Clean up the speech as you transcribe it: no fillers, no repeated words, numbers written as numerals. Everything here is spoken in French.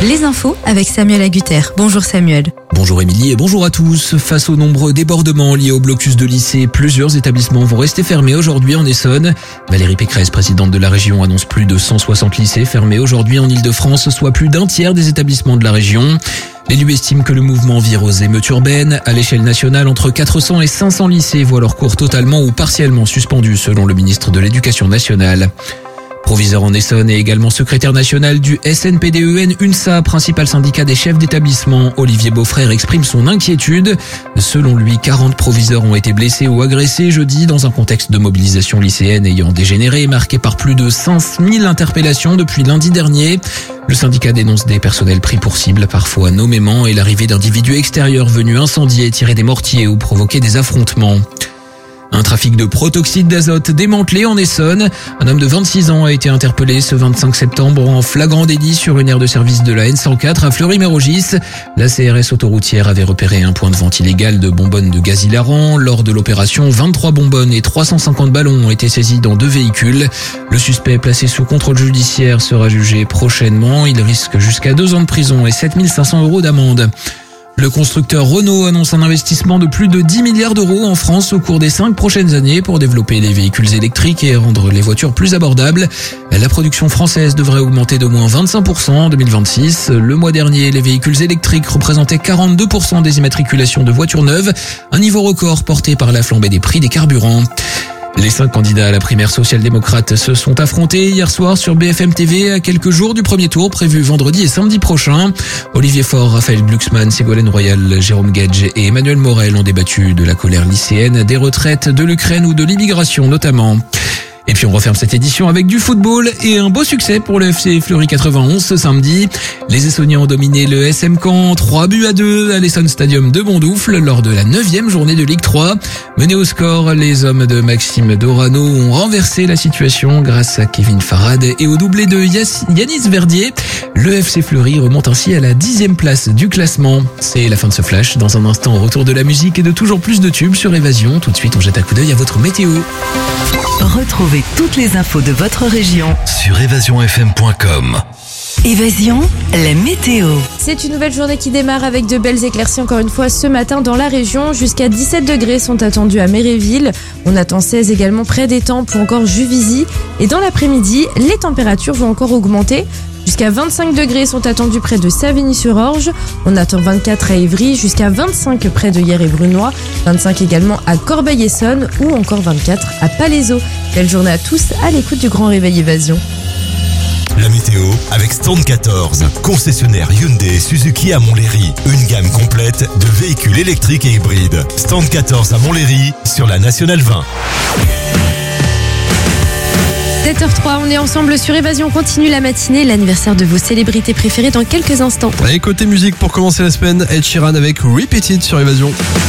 Les infos avec Samuel Agutter. Bonjour Samuel. Bonjour Émilie et bonjour à tous. Face aux nombreux débordements liés au blocus de lycées, plusieurs établissements vont rester fermés aujourd'hui en Essonne. Valérie Pécresse, présidente de la région, annonce plus de 160 lycées fermés aujourd'hui en Ile-de-France, soit plus d'un tiers des établissements de la région. L'élu estime que le mouvement vire aux émeutes urbaines. À l'échelle nationale, entre 400 et 500 lycées voient leurs cours totalement ou partiellement suspendus, selon le ministre de l'Éducation nationale. Proviseur en Essonne et également secrétaire national du SNPDEN UNSA, principal syndicat des chefs d'établissement, Olivier Beaufrère exprime son inquiétude. Selon lui, 40 proviseurs ont été blessés ou agressés jeudi dans un contexte de mobilisation lycéenne ayant dégénéré, marqué par plus de 5000 interpellations depuis lundi dernier. Le syndicat dénonce des personnels pris pour cible, parfois nommément, et l'arrivée d'individus extérieurs venus incendier, tirer des mortiers ou provoquer des affrontements. Un trafic de protoxyde d'azote démantelé en Essonne. Un homme de 26 ans a été interpellé ce 25 septembre en flagrant délit sur une aire de service de la N104 à Fleury-Mérogis. La CRS autoroutière avait repéré un point de vente illégal de bonbonnes de gaz hilarant. Lors de l'opération, 23 bonbonnes et 350 ballons ont été saisis dans 2 véhicules. Le suspect placé sous contrôle judiciaire sera jugé prochainement. Il risque jusqu'à 2 ans de prison et 7 500 € d'amende. Le constructeur Renault annonce un investissement de plus de 10 milliards d'euros en France au cours des 5 prochaines années pour développer les véhicules électriques et rendre les voitures plus abordables. La production française devrait augmenter d'au moins 25% en 2026. Le mois dernier, les véhicules électriques représentaient 42% des immatriculations de voitures neuves, un niveau record porté par la flambée des prix des carburants. Les 5 candidats à la primaire social-démocrate se sont affrontés hier soir sur BFM TV à quelques jours du premier tour prévu vendredi et samedi prochain. Olivier Faure, Raphaël Glucksmann, Ségolène Royal, Jérôme Guedj et Emmanuel Morel ont débattu de la colère lycéenne, des retraites, de l'Ukraine ou de l'immigration notamment. Et puis on referme cette édition avec du football et un beau succès pour le FC Fleury 91 ce samedi. Les Essonniens ont dominé le SM Caen 3-2 à l'Essonne Stadium de Bondoufle lors de la 9e journée de Ligue 3. Menés au score, les hommes de Maxime Dorano ont renversé la situation grâce à Kevin Farad et au doublé de Yanis Verdier. Le FC Fleury remonte ainsi à la 10e place du classement. C'est la fin de ce flash. Dans un instant, retour de la musique et de toujours plus de tubes sur Évasion. Tout de suite, on jette un coup d'œil à votre météo. Retrouvez toutes les infos de votre région sur évasionfm.com. Évasion, la météo. C'est une nouvelle journée qui démarre avec de belles éclaircies encore une fois ce matin dans la région. Jusqu'à 17 degrés sont attendus à Méréville. On attend 16 également près d'Étampes ou encore Juvisy. Et dans l'après-midi, les températures vont encore augmenter. Jusqu'à 25 degrés sont attendus près de Savigny-sur-Orge. On attend 24 à Évry, jusqu'à 25 près de Hyères et Brunois, 25 également à Corbeil-Essonnes ou encore 24 à Palaiseau. Belle journée à tous à l'écoute du Grand Réveil Évasion. La météo avec Stand 14, concessionnaire Hyundai et Suzuki à Montlhéry. Une gamme complète de véhicules électriques et hybrides. Stand 14 à Montlhéry sur la Nationale 20. 7h03, on est ensemble sur Évasion. On continue la matinée, l'anniversaire de vos célébrités préférées dans quelques instants. Et côté musique pour commencer la semaine, Ed Sheeran avec Repeat It sur Évasion.